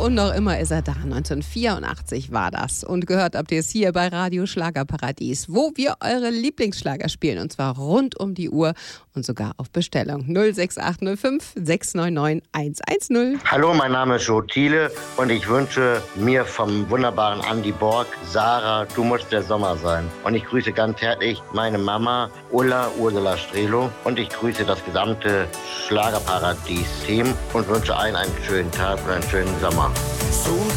und noch immer ist er da. 1984 war das und gehört habt ihr es hier bei Radio Schlagerparadies, wo wir eure Lieblingsschlager spielen und zwar rund um die Uhr und sogar auf Bestellung. 06805 699 110. Hallo, mein Name ist Joe Thiele und ich wünsche mir vom wunderbaren Andy Borg, Sarah, du musst der Sommer sein. Und ich grüße ganz herzlich meine Mama Ursula Strelo und ich grüße das gesamte Schlagerparadies-Team und wünsche allen einen schönen Tag und einen schönen Sommer. So